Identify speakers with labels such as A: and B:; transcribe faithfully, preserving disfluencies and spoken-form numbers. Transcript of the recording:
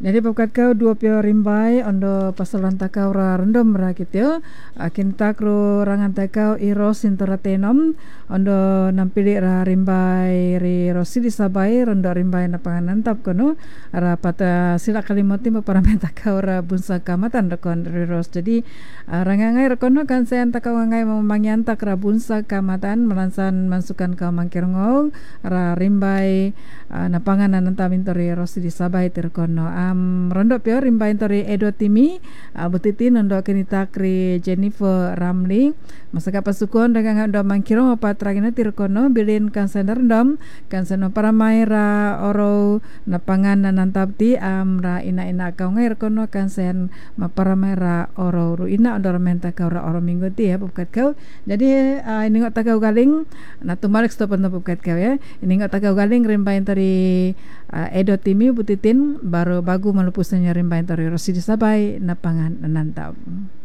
A: Jadi pakat kau dua pio rimbai ondo pasalan takau ra rendom rakit yo akin takro rangan takau iros interatenom ondo nampili ra rimbai ri rosi disabai rondo rimbai na panganan tap kono ara pata sila kalimoti paramenta kau ra bunsa kamatan rekon ri ros. Jadi uh, rangangai rekono kan sen takau ngai memangyan tak ra bunsa kamatan melansan masukan kau mangkirngau ra rimbai uh, na panganan tamintori rosi disabai terkono Um, rondo pio rimbain tori Edo Timi uh, butiti nondo kini takri Jennifer Ramli masaka pasukon dengan ndo mangkiro apa tragina tirkono bilin kan sender ndom kan seno para maira oro napangan nanantapti am ra ina ina kau ngair kono kan sen ma para maira oro ru ina ndo menta kau ra oro minggu ti ya bukat kau. Jadi uh, ini ngot takau galing na tumarek stop ndo bukat kau ya ini ngot takau galing rimbain tori uh, Edo Timi butitin baru bagu malupusnya rimbain tori rosi disabai napangan nanantap.